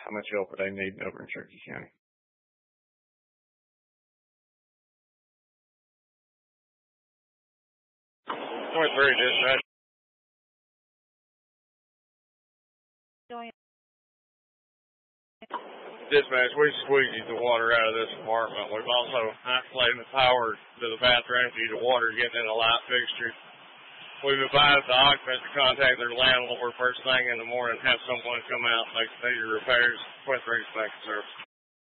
how much help are they needing over in Cherokee County? 23 dispatch. Dispatch, we squeegeed the water out of this apartment. We've also isolated the power to the bathroom due to water getting in the light fixture. We've advised the occupants to contact their landlord first thing in the morning and have someone come out and make major repairs. 23 dispatch service.